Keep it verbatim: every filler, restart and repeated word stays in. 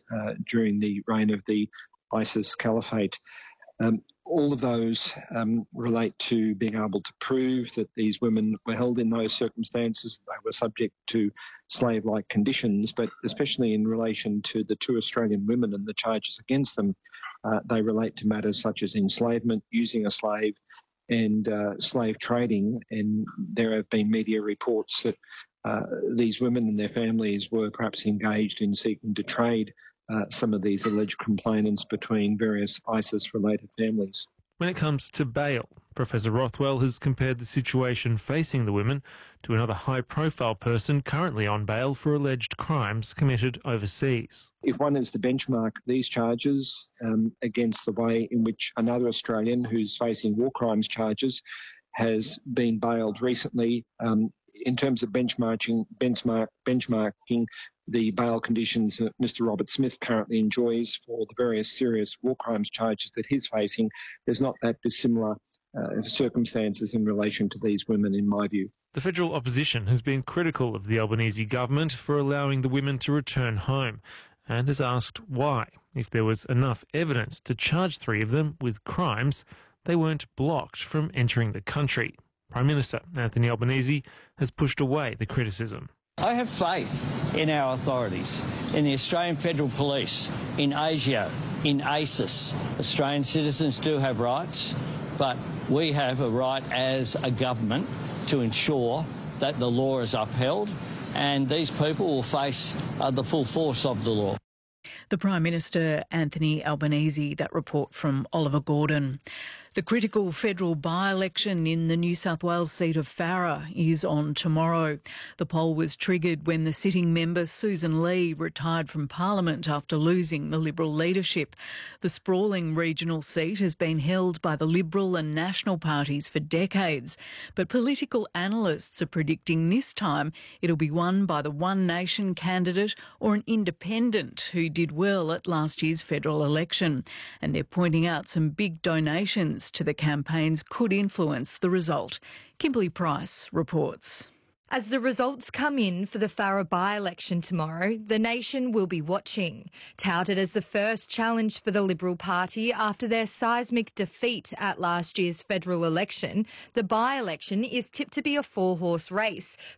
uh, during the reign of the ISIS Caliphate. Um, all of those um, relate to being able to prove that these women were held in those circumstances, they were subject to slave-like conditions, but especially in relation to the two Australian women and the charges against them, uh, they relate to matters such as enslavement, using a slave, and uh, slave trading. And there have been media reports that uh, these women and their families were perhaps engaged in seeking to trade Uh, some of these alleged complainants between various ISIS-related families. When it comes to bail, Professor Rothwell has compared the situation facing the women to another high-profile person currently on bail for alleged crimes committed overseas. If one is to benchmark these charges um, against the way in which another Australian who's facing war crimes charges has been bailed recently, um, in terms of benchmarking, benchmark, benchmarking the bail conditions that Mister Robert Smith currently enjoys for the various serious war crimes charges that he's facing, there's not that dissimilar uh, circumstances in relation to these women, in my view. The federal opposition has been critical of the Albanese government for allowing the women to return home and has asked why, if there was enough evidence to charge three of them with crimes, they weren't blocked from entering the country. Prime Minister Anthony Albanese has pushed away the criticism. I have faith in our authorities, in the Australian Federal Police, in ASIO, in ACIS. Australian citizens do have rights, but we have a right as a government to ensure that the law is upheld, and these people will face uh, the full force of the law. The Prime Minister, Anthony Albanese, that report from Oliver Gordon. The critical federal by-election in the New South Wales seat of Farrer is on tomorrow. The poll was triggered when the sitting member Susan Lee retired from Parliament after losing the Liberal leadership. The sprawling regional seat has been held by the Liberal and National parties for decades, but political analysts are predicting this time it'll be won by the One Nation candidate or an independent who did well at last year's federal election. And they're pointing out some big donations to the campaigns could influence the result. Kimberly Price reports. As the results come in for the Farrer by-election tomorrow, the nation will be watching. Touted as the first challenge for the Liberal Party after their seismic defeat at last year's federal election, the by-election is tipped to be a four-horse race